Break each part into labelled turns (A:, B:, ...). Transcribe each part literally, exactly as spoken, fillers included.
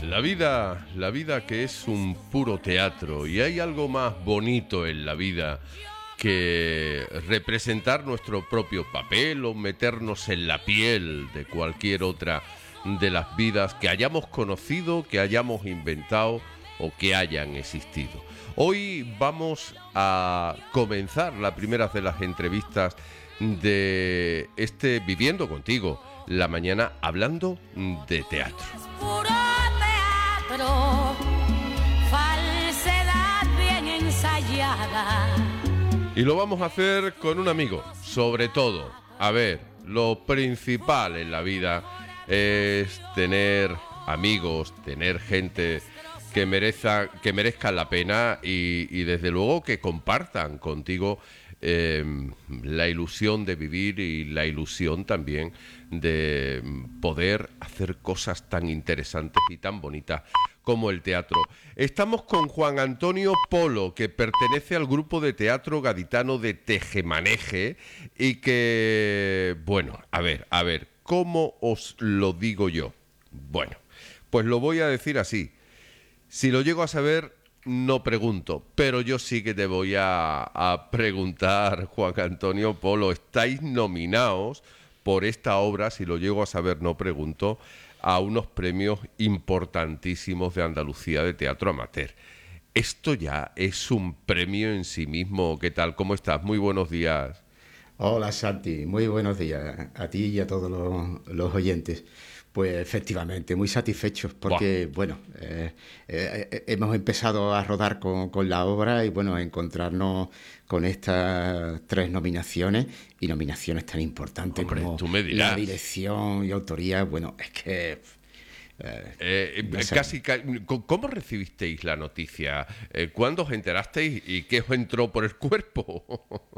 A: La vida, la vida que es un puro teatro, y hay algo más bonito en la vida que representar nuestro propio papel o meternos en la piel de cualquier otra de las vidas que hayamos conocido, que hayamos inventado o que hayan existido. Hoy vamos a comenzar la primera de las entrevistas de este Viviendo Contigo, la mañana, hablando de teatro.
B: Falsedad bien ensayada.
A: Y lo vamos a hacer con un amigo, sobre todo. A ver, lo principal en la vida es tener amigos, tener gente que merezca, que merezcan la pena y, y desde luego que compartan contigo eh, la ilusión de vivir y la ilusión también de poder hacer cosas tan interesantes y tan bonitas como el teatro. Estamos con Juan Antonio Polo, que pertenece al grupo de teatro gaditano de Tejemaneje y que, bueno, a ver, a ver, ¿cómo os lo digo yo? Bueno, pues lo voy a decir así. Si lo llego a saber, no pregunto, pero yo sí que te voy a, a preguntar, Juan Antonio Polo. Estáis nominados por esta obra, si lo llego a saber, no pregunto, a unos premios importantísimos de Andalucía de teatro amateur. Esto ya es un premio en sí mismo. ¿Qué tal? ¿Cómo estás? Muy buenos días.
C: Hola Santi, muy buenos días a ti y a todos los, los oyentes. Pues efectivamente, muy satisfechos porque, wow. bueno, eh, eh, hemos empezado a rodar con, con la obra y, bueno, encontrarnos con estas tres nominaciones y nominaciones tan importantes.
A: Hombre,
C: como
A: tú me dirás.
C: La dirección y autoría. Bueno, es que...
A: Eh, eh, casi, ¿Cómo recibisteis la noticia? Eh, ¿Cuándo os enterasteis y qué os entró por el cuerpo?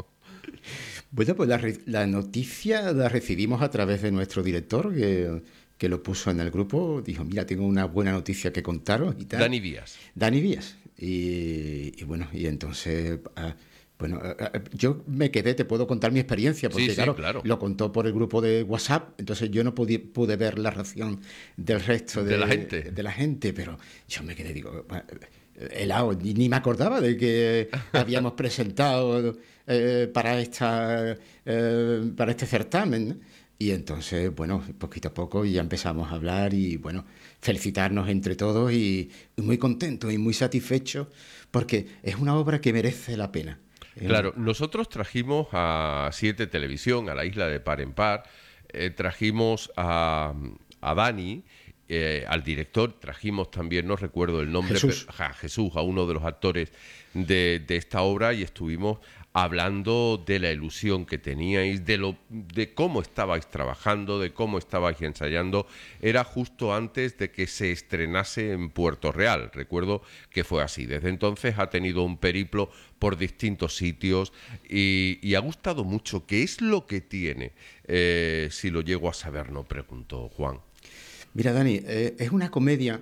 C: Bueno, pues la, la noticia la recibimos a través de nuestro director, que... que lo puso en el grupo, dijo, mira, tengo una buena noticia que contaros y tal.
A: Dani Vías.
C: Dani Vías. Y, y bueno, y entonces, uh, bueno, uh, yo me quedé, te puedo contar mi experiencia, porque
A: sí, sí,
C: claro,
A: claro,
C: lo contó por el grupo de WhatsApp, entonces yo no pude, pude ver la reacción del resto de,
A: de la gente,
C: de la gente, pero yo me quedé, digo, helado, ni, ni me acordaba de que habíamos presentado eh, para, esta, eh, para este certamen, ¿no? Y entonces, bueno, poquito a poco ya empezamos a hablar y, bueno, felicitarnos entre todos y, y muy contentos y muy satisfechos porque es una obra que merece la pena.
A: Claro, nosotros trajimos a Siete Televisión, a la isla de Par en Par, eh, trajimos a, a Dani, eh, al director, trajimos también, no recuerdo el nombre,
C: Jesús,
A: pero, a Jesús, a uno de los actores de, de esta obra, y estuvimos hablando de la ilusión que teníais, de lo, de cómo estabais trabajando, de cómo estabais ensayando. Era justo antes de que se estrenase en Puerto Real. Recuerdo que fue así. Desde entonces ha tenido un periplo por distintos sitios y, y ha gustado mucho. ¿Qué es lo que tiene? Eh, si lo llego a saber, no preguntó Juan.
C: Mira, Dani, eh, es una comedia.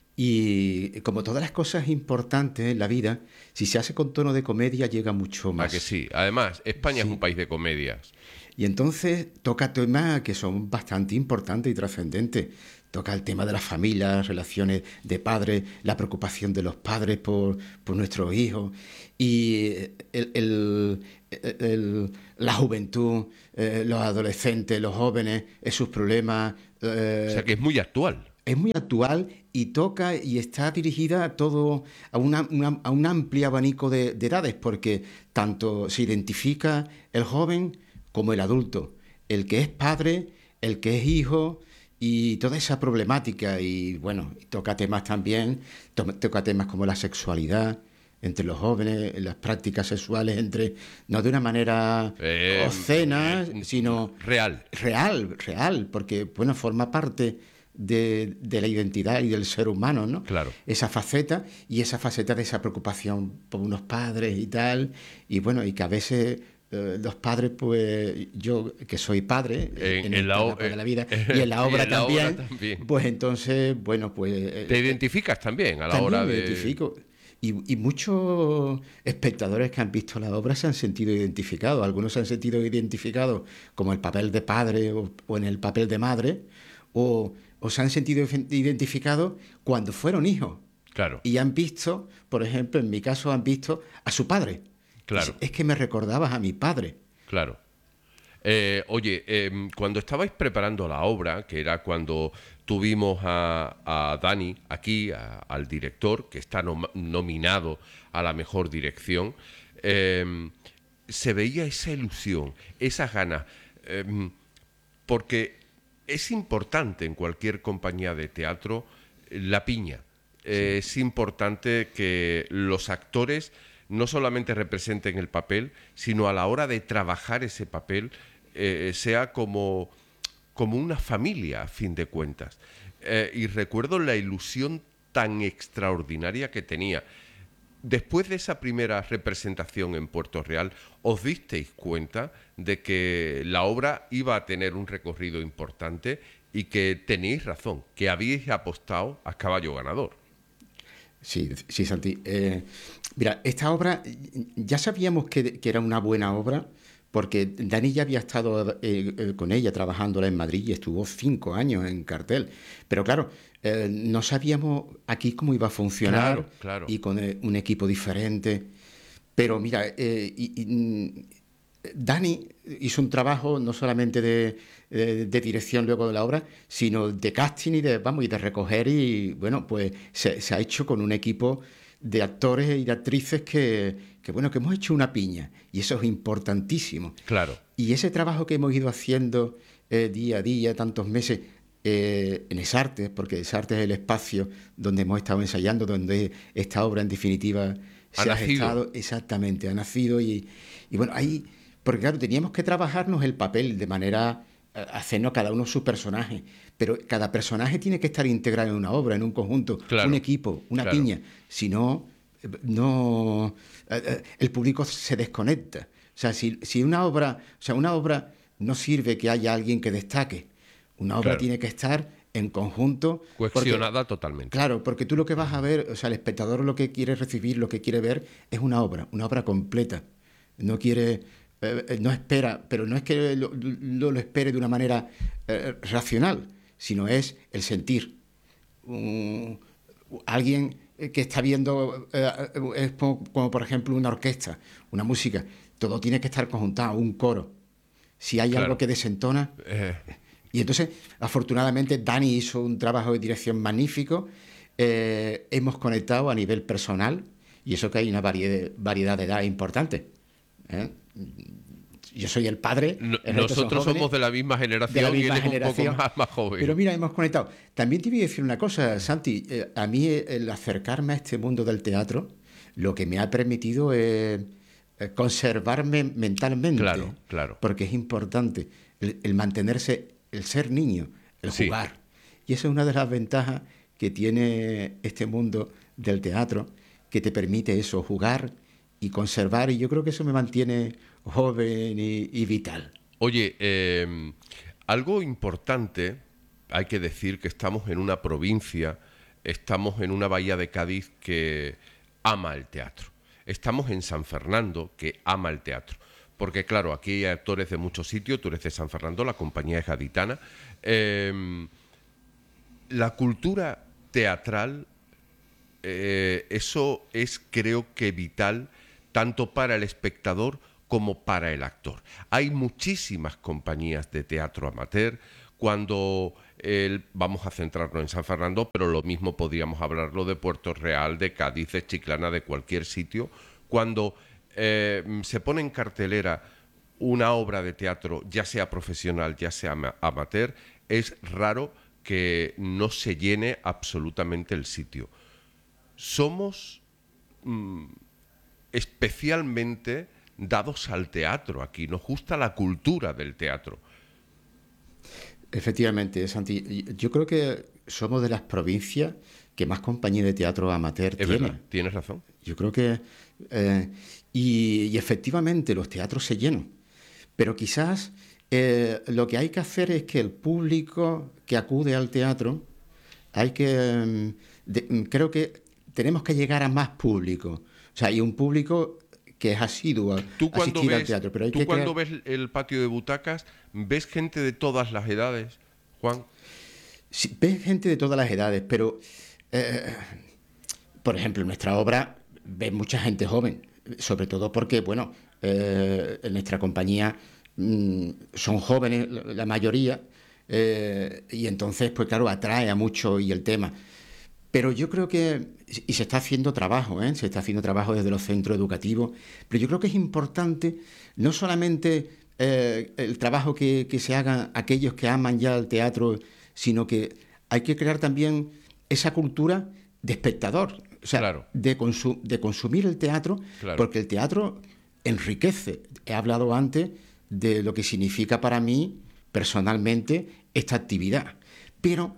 C: Y como todas las cosas importantes en la vida, si se hace con tono de comedia llega mucho más.
A: ¿A que sí? Además, España sí. es un país de comedias.
C: Y entonces toca temas que son bastante importantes y trascendentes. Toca el tema de la familia, las relaciones de padres, la preocupación de los padres por, por nuestros hijos y el, el, el, el, la juventud, eh, los adolescentes, los jóvenes, sus problemas.
A: Eh, o sea que es muy actual.
C: Es muy actual y toca y está dirigida a todo, a, una, una, a un amplio abanico de, de edades, porque tanto se identifica el joven como el adulto, el que es padre, el que es hijo y toda esa problemática. Y bueno, toca temas también, to, toca temas como la sexualidad entre los jóvenes, las prácticas sexuales entre, no de una manera eh, obscena, eh, sino
A: real.
C: Real, real, porque bueno, forma parte De, de la identidad y del ser humano, ¿no?
A: Claro.
C: Esa faceta y esa faceta de esa preocupación por unos padres y tal, y bueno, y que a veces eh, los padres, pues yo que soy padre en, en, en la o- de la vida eh, y en la obra, en la también, obra también, pues entonces, bueno, pues...
A: ¿Te eh, identificas también a la
C: también
A: hora
C: me
A: de...?
C: identifico. Y, y muchos espectadores que han visto la obra se han sentido identificados, algunos se han sentido identificados como el papel de padre o, o en el papel de madre, o o se han sentido identificados cuando fueron hijos.
A: Claro.
C: Y han visto, por ejemplo, en mi caso, han visto a su padre.
A: Claro.
C: Es, es que me recordabas a mi padre.
A: Claro. Eh, oye, eh, cuando estabais preparando la obra, que era cuando tuvimos a, a Dani aquí, a, al director, que está nom- nominado a la mejor dirección, eh, se veía esa ilusión, esas ganas, eh, porque es importante en cualquier compañía de teatro la piña. Eh, sí. Es importante que los actores no solamente representen el papel, sino a la hora de trabajar ese papel eh, sea como, como una familia, a fin de cuentas. Eh, y recuerdo la ilusión tan extraordinaria que tenía. Después de esa primera representación en Puerto Real, ¿os disteis cuenta de que la obra iba a tener un recorrido importante y que tenéis razón, que habíais apostado a caballo ganador?
C: Sí, sí, Santi. Eh, mira, esta obra ya sabíamos que, que era una buena obra porque Dani ya había estado eh, eh, con ella trabajándola en Madrid y estuvo cinco años en cartel. Pero claro, eh, no sabíamos aquí cómo iba a funcionar.
A: Claro, claro.
C: Y con eh, un equipo diferente. Pero mira, eh, y, y, Dani hizo un trabajo no solamente de, de, de dirección luego de la obra, sino de casting y de, vamos, y de recoger y, bueno, pues se, se ha hecho con un equipo de actores y de actrices que, que, bueno, que hemos hecho una piña y eso es importantísimo.
A: Claro.
C: Y ese trabajo que hemos ido haciendo eh, día a día, tantos meses, eh, en Esarte, porque Esarte es el espacio donde hemos estado ensayando, donde esta obra en definitiva se
A: ha,
C: ha gestado, exactamente, ha nacido y, y bueno, ahí... Porque claro, teníamos que trabajarnos el papel de manera, hacernos cada uno su personaje, pero cada personaje tiene que estar integrado en una obra, en un conjunto,
A: claro,
C: un equipo, una
A: claro.
C: piña. Si no, no, el público se desconecta. O sea, si, si una obra, o sea, una obra no sirve que haya alguien que destaque. Una obra
A: claro.
C: tiene que estar en conjunto.
A: Cohesionada
C: porque,
A: totalmente.
C: Claro, porque tú lo que vas a ver, o sea, el espectador lo que quiere recibir, lo que quiere ver es una obra, una obra completa. No quiere... Eh, no espera, pero no es que lo, lo, lo espere de una manera eh, racional, sino es el sentir. Um, alguien que está viendo, eh, es como, como por ejemplo una orquesta, una música, todo tiene que estar conjuntado, un coro. Si hay claro. algo que desentona... Eh. Y entonces, afortunadamente, Dani hizo un trabajo de dirección magnífico, eh, hemos conectado a nivel personal, y eso que hay una variedad, variedad de edad importante. ¿Eh? Yo soy el padre.
A: No,
C: el
A: nosotros son somos de la misma generación
C: de la misma
A: y él es
C: generación,
A: un poco más, más joven.
C: Pero mira, hemos conectado. También te voy a decir una cosa, Santi. Eh, a mí el acercarme a este mundo del teatro, lo que me ha permitido es eh, conservarme mentalmente.
A: Claro, claro.
C: Porque es importante el, el mantenerse, el ser niño, el
A: sí.
C: jugar. Y esa es una de las ventajas que tiene este mundo del teatro, que te permite eso, jugar y conservar, y yo creo que eso me mantiene joven y, y vital.
A: Oye, eh, algo importante, hay que decir que estamos en una provincia, estamos en una bahía de Cádiz que ama el teatro. Estamos en San Fernando, que ama el teatro. Porque claro, aquí hay actores de muchos sitios, tú eres de San Fernando, la compañía es gaditana. Eh, la cultura teatral, eh, eso es creo que vital, tanto para el espectador como para el actor. Hay muchísimas compañías de teatro amateur. Cuando el, vamos a centrarnos en San Fernando, pero lo mismo podríamos hablarlo de Puerto Real, de Cádiz, de Chiclana, de cualquier sitio. Cuando eh, se pone en cartelera una obra de teatro, ya sea profesional, ya sea amateur, es raro que no se llene absolutamente el sitio. Somos... Mmm, especialmente dados al teatro aquí, nos gusta la cultura del teatro.
C: Efectivamente, Santi, yo creo que somos de las provincias que más compañía de teatro amateur
A: es
C: tiene.
A: Verdad, tienes razón.
C: Yo creo que... Eh, y, y efectivamente los teatros se llenan, pero quizás eh, lo que hay que hacer es que el público que acude al teatro, hay que... De, creo que tenemos que llegar a más público. O sea, hay un público que es asiduo
A: tú cuando ves,
C: al teatro. Pero hay
A: tú
C: que
A: cuando
C: crear...
A: ves el patio de butacas, ¿ves gente de todas las edades, Juan?
C: sí, ves gente de todas las edades, pero, eh, por ejemplo, en nuestra obra ves mucha gente joven, sobre todo porque, bueno, eh, en nuestra compañía mmm, son jóvenes la, la mayoría, eh, y entonces, pues claro, atrae a mucho y el tema. Pero yo creo que, y se está haciendo trabajo, ¿eh? Se está haciendo trabajo desde los centros educativos, pero yo creo que es importante no solamente eh, el trabajo que, que se haga aquellos que aman ya el teatro, sino que hay que crear también esa cultura de espectador, o sea,
A: Claro.
C: de, consu- de consumir el teatro,
A: Claro.
C: porque el teatro enriquece. He hablado antes de lo que significa para mí, personalmente, esta actividad. Pero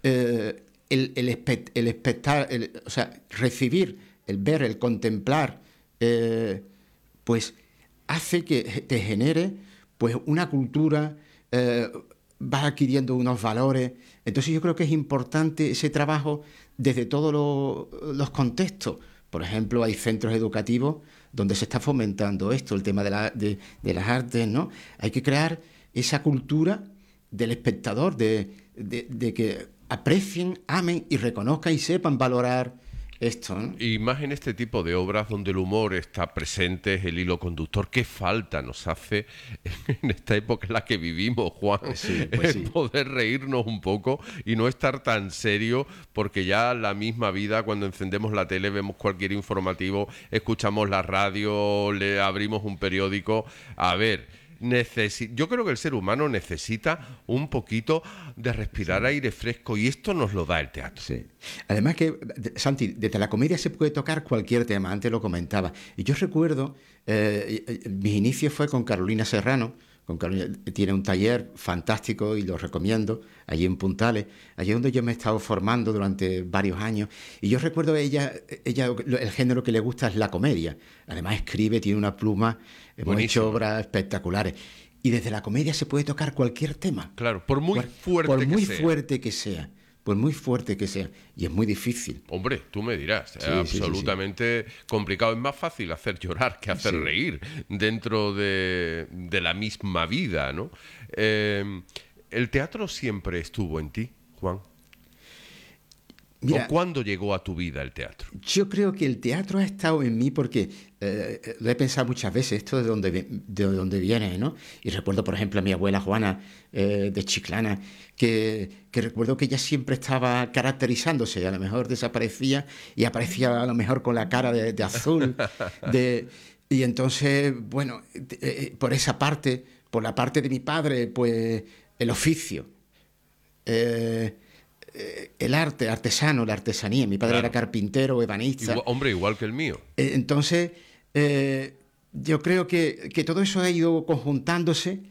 C: eh, el, el, espe- el espectar, el- o sea, recibir, el ver, el contemplar, eh, pues hace que te genere pues una cultura, eh, vas adquiriendo unos valores. Entonces yo creo que es importante ese trabajo desde todos lo- los contextos. Por ejemplo, hay centros educativos donde se está fomentando esto, el tema de, la- de- de las artes, ¿no? Hay que crear esa cultura del espectador, de, de- de que aprecien, amen y reconozcan y sepan valorar esto, ¿no?
A: Y más en este tipo de obras donde el humor está presente, es el hilo conductor. ¿Qué falta nos hace en esta época en la que vivimos, Juan?
C: Sí, pues
A: el
C: sí.
A: poder reírnos un poco y no estar tan serio, porque ya la misma vida, cuando encendemos la tele, vemos cualquier informativo, escuchamos la radio, le abrimos un periódico. A ver... Necesi- yo creo que el ser humano necesita un poquito de respirar aire fresco, y esto nos lo da el teatro.
C: Sí. Además que, de- Santi, desde la comedia se puede tocar cualquier tema, antes lo comentaba. Y yo recuerdo, eh, eh, mis inicios fue con Carolina Serrano, con Carolina, tiene un taller fantástico y lo recomiendo, allí en Puntales, allí donde yo me he estado formando durante varios años. Y yo recuerdo ella, ella el género que le gusta es la comedia. Además escribe, tiene una pluma, hemos
A: Buenísimo.
C: hecho obras espectaculares. Y desde la comedia se puede tocar cualquier tema.
A: Claro, por muy
C: Cual-
A: fuerte
C: por
A: que
C: muy
A: sea.
C: fuerte que sea, por muy fuerte que sea, y es muy difícil.
A: Hombre, tú me dirás, es
C: Sí, sí, sí, sí.
A: absolutamente complicado. Es más fácil hacer llorar que hacer
C: Sí.
A: reír dentro de, de la misma vida, ¿no? Eh, ¿El teatro siempre estuvo en ti, Juan?
C: Mira,
A: ¿O cuándo llegó a tu vida el teatro?
C: yo creo que el teatro ha estado en mí porque eh, lo he pensado muchas veces, esto de dónde, vi- de dónde viene, ¿no? Y recuerdo, por ejemplo, a mi abuela Juana eh, de Chiclana, que, que recuerdo que ella siempre estaba caracterizándose, a lo mejor desaparecía y aparecía a lo mejor con la cara de, de azul. De, y entonces, bueno, eh, eh, por esa parte, por la parte de mi padre, pues el oficio. Eh, eh, el arte, artesano, la artesanía. Mi padre
A: Claro.
C: era carpintero, ebanista.
A: Igual- hombre, igual que el mío.
C: Eh, Entonces, eh, yo creo que, que todo eso ha ido conjuntándose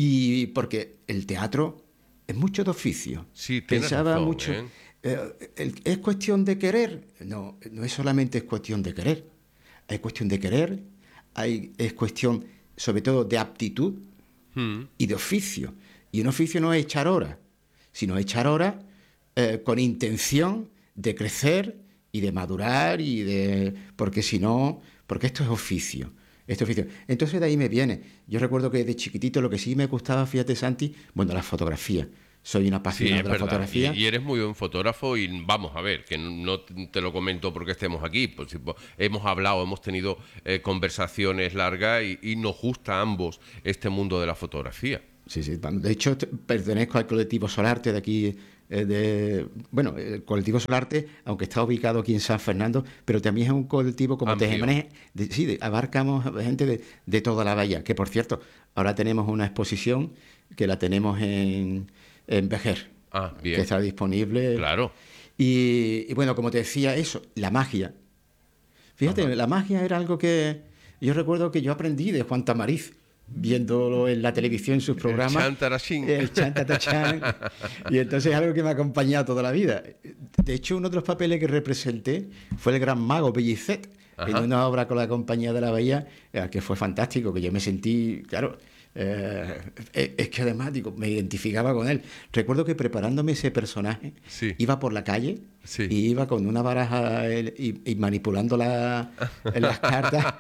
C: y porque el teatro es mucho de oficio.
A: Sí, tienes
C: Pensaba
A: razón,
C: mucho.
A: ¿eh?
C: eh, el- ¿Es cuestión de querer? No, no es solamente es cuestión de querer. Hay cuestión de querer, hay, es cuestión sobre todo de aptitud
A: Mm.
C: y de oficio. Y un oficio no es echar horas, sino echar horas eh, con intención de crecer y de madurar y de... Porque si no, porque esto es oficio, esto es oficio. Entonces de ahí me viene. Yo recuerdo que de chiquitito lo que sí me gustaba, fíjate Santi, bueno, la fotografía. Soy un
A: Sí,
C: apasionado
A: es
C: de la
A: verdad.
C: fotografía.
A: Y, y eres muy buen fotógrafo y vamos a ver, que no te lo comento porque estemos aquí, pues si, pues, hemos hablado, hemos tenido eh, conversaciones largas y, y nos gusta a ambos este mundo de la fotografía.
C: Sí, sí. De hecho, t- pertenezco al colectivo Solarte de aquí, eh, de, bueno, el colectivo Solarte, aunque está ubicado aquí en San Fernando, pero también es un colectivo como
A: Amplio.
C: Tejemaneje, de, sí, de- abarcamos gente de, de toda la bahía, que por cierto, ahora tenemos una exposición que la tenemos en, en Vejer,
A: Ah, bien.
C: que está disponible.
A: Claro.
C: Y, y bueno, como te decía, eso, la magia. Fíjate,
A: Ajá.
C: la magia era algo que yo recuerdo que yo aprendí de Juan Tamariz, viéndolo en la televisión, en sus programas.
A: chantarachín.
C: El chantatachán. Y entonces es algo que me ha acompañado toda la vida. De hecho, uno de los papeles que representé fue el gran mago Bellicet,
A: Ajá.
C: en una obra con la Compañía de la Bahía, eh, que fue fantástico, que yo me sentí, claro, eh, es es que además digo, me identificaba con él. Recuerdo que preparándome ese personaje,
A: Sí.
C: iba por la calle
A: Sí.
C: y iba con una baraja el- y, y manipulando la, en las cartas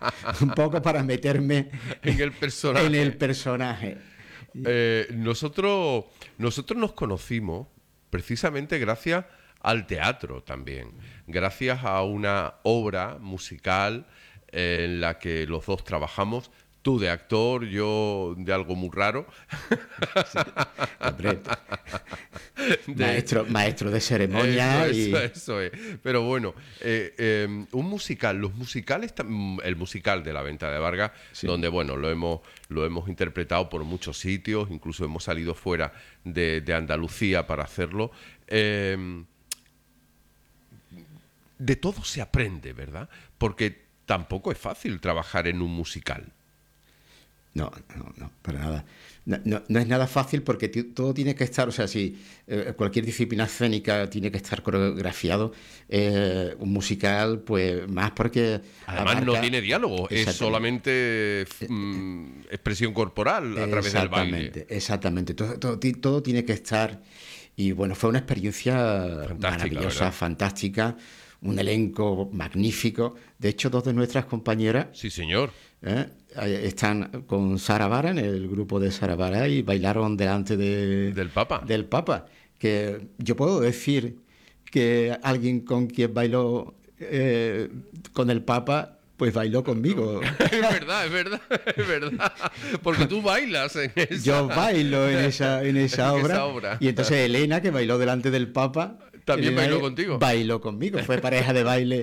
C: un poco para meterme
A: En el personaje.
C: en el personaje.
A: Eh, nosotros, nosotros nos conocimos precisamente gracias al teatro también, gracias a una obra musical eh, en la que los dos trabajamos, tú de actor, yo de algo muy raro.
C: Sí, hombre,
A: De-
C: maestro, maestro de ceremonia
A: Eso,
C: y...
A: eso, eso es. Pero bueno, eh, eh, un musical, los musicales, tam- el musical de La Venta de Vargas,
C: Sí.
A: donde bueno, lo hemos, lo hemos interpretado por muchos sitios, incluso hemos salido fuera de, de Andalucía para hacerlo. eh, de todo se aprende, ¿verdad? Porque tampoco es fácil trabajar en un musical.
C: No, no, no, para nada. No, no- no es nada fácil porque ti- todo tiene que estar, o sea, si eh, cualquier disciplina escénica tiene que estar coreografiado, eh, un musical, pues más porque
A: Además no
C: abarca-
A: tiene diálogo, es
C: Exactamente.
A: solamente mm, expresión corporal a través del baile.
C: Exactamente, exactamente. Todo, todo, ti- todo tiene que estar. Y bueno, fue una experiencia
A: Fantástica,
C: maravillosa,
A: ¿verdad?
C: fantástica, un elenco magnífico. De hecho, dos de nuestras compañeras
A: Sí, señor.
C: ¿eh? Eh, están con Sara Vara, en el grupo de Sara Vara, y bailaron delante de,
A: Del Papa.
C: del Papa. Que yo puedo decir que alguien con quien bailó eh, con el Papa, pues bailó conmigo.
A: Es verdad, es verdad, es verdad. Porque tú bailas en esa...
C: Yo bailo en esa, en esa,
A: En
C: obra,
A: esa obra.
C: Y entonces Elena, que bailó delante del Papa...
A: ¿También
C: Elena
A: bailó contigo?
C: Bailó conmigo, fue pareja de baile.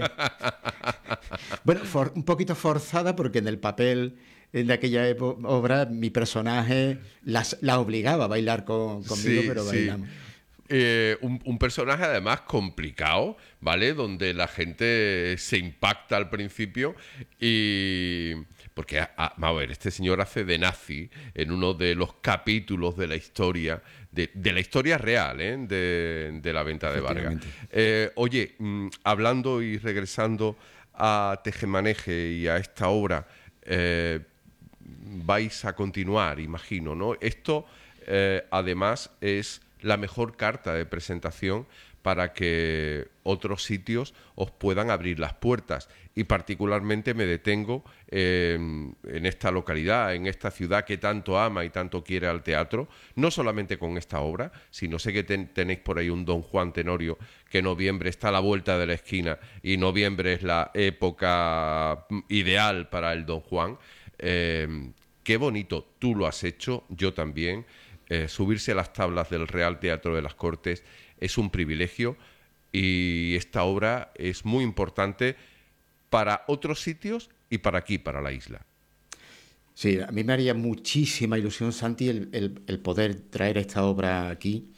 C: Bueno, for- un poquito forzada porque en el papel de aquella epo- obra mi personaje las, la obligaba a bailar con, conmigo,
A: Sí,
C: pero
A: sí.
C: bailamos.
A: Eh, un, un personaje además complicado, ¿vale? Donde la gente se impacta al principio y... Porque, a, a- a ver, este señor hace de nazi en uno de los capítulos de la historia, de, de la historia real, ¿eh? De, de La Venta de Vargas.
C: Efectivamente.
A: Eh, oye, mm, hablando y regresando a Tejemaneje y a esta obra, eh, vais a continuar, imagino, ¿no? Esto, eh, además, es la mejor carta de presentación para que otros sitios os puedan abrir las puertas. Y particularmente me detengo eh, en esta localidad, en esta ciudad que tanto ama y tanto quiere al teatro, no solamente con esta obra, sino sé que ten- tenéis por ahí un Don Juan Tenorio, que noviembre está a la vuelta de la esquina y noviembre es la época mm, ideal para el Don Juan. Eh, qué bonito, tú lo has hecho, yo también. Eh, subirse a las tablas del Real Teatro de las Cortes es un privilegio y esta obra es muy importante para otros sitios y para aquí, para la isla.
C: Sí, a mí me haría muchísima ilusión, Santi, el, el- el poder traer esta obra aquí.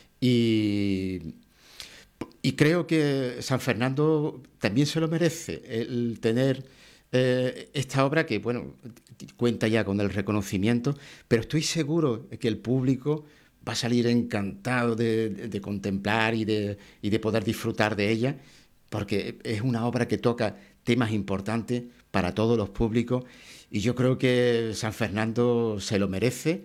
C: Y, y creo que San Fernando también se lo merece, el tener eh, esta obra que, bueno, cuenta ya con el reconocimiento, pero estoy seguro que el público va a salir encantado de, de- de contemplar y de, y de poder disfrutar de ella, porque es una obra que toca temas importantes para todos los públicos y yo creo que San Fernando se lo merece.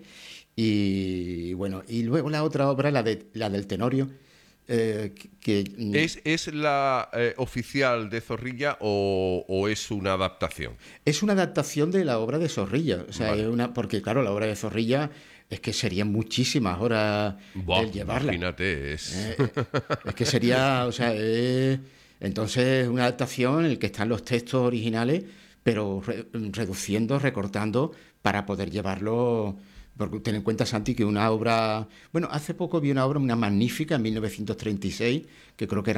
C: Y bueno, y luego la otra obra, la, de, la del Tenorio, eh, que... que-
A: ¿Es, es la eh, oficial de Zorrilla o, o es una adaptación?
C: Es una adaptación de la obra de Zorrilla, o sea,
A: Vale.
C: es una, porque claro, la obra de Zorrilla es que serían muchísimas horas
A: Buah,
C: el llevarla.
A: imagínate, es...
C: Eh, eh, es que sería, o sea, eh, entonces es una adaptación en la que están los textos originales, pero re- reduciendo, recortando para poder llevarlo. Porque ten en cuenta, Santi, que una obra, bueno, hace poco vi una obra, una magnífica, en mil novecientos treinta y seis, que creo que era